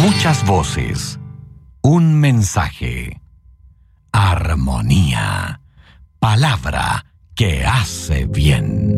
Muchas voces, un mensaje, armonía, palabra que hace bien.